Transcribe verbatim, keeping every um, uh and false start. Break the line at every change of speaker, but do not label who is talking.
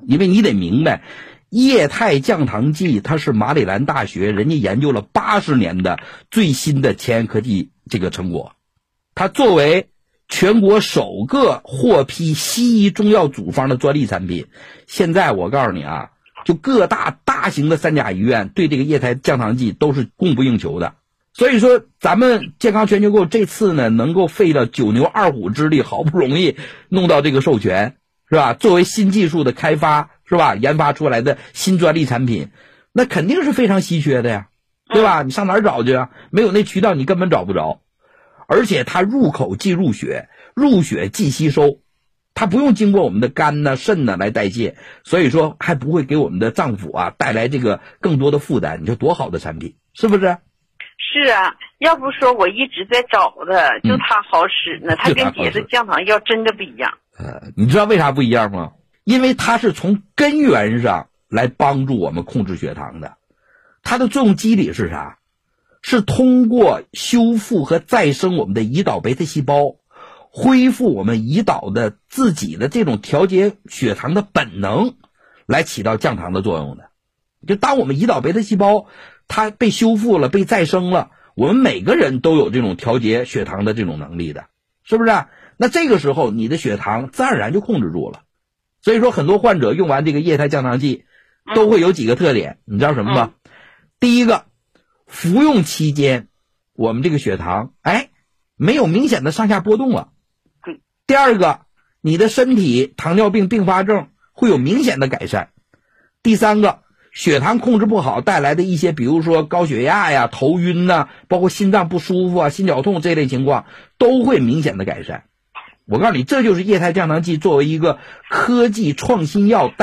因为你得明白，液态降糖剂它是马里兰大学人家研究了八十年的最新的前沿科技这个成果，它作为全国首个获批西医中药组方的专利产品，现在我告诉你啊，就各大大型的三甲医院对这个液态降糖剂都是供不应求的。所以说咱们健康全球购这次呢能够费了九牛二虎之力，好不容易弄到这个授权，是吧？作为新技术的开发，是吧？研发出来的新专利产品，那肯定是非常稀缺的呀，对吧？你上哪儿找去啊？没有那渠道你根本找不着。而且它入口即入血，入血即吸收，它不用经过我们的肝呢、肾呢来代谢，所以说还不会给我们的脏腑啊带来这个更多的负担。你说多好的产品，是不是？
是啊，要不说我一直在找的，就它好使呢，嗯、它跟别的降糖药真的不一样。
呃，你知道为啥不一样吗？因为它是从根源上来帮助我们控制血糖的。它的作用机理是啥？是通过修复和再生我们的胰岛贝塔细胞，恢复我们胰岛的自己的这种调节血糖的本能，来起到降糖的作用的。就当我们胰岛贝塔细胞它被修复了、被再生了，我们每个人都有这种调节血糖的这种能力的，是不是啊？那这个时候你的血糖自然而然就控制住了。所以说很多患者用完这个液态降糖剂都会有几个特点，你知道什么吗？第一个，服用期间我们这个血糖哎没有明显的上下波动了。第二个，你的身体糖尿病并发症会有明显的改善。第三个，血糖控制不好带来的一些比如说高血压呀、头晕呐、包括心脏不舒服啊、心绞痛这类情况都会明显的改善。我告诉你，这就是液态降糖剂作为一个科技创新药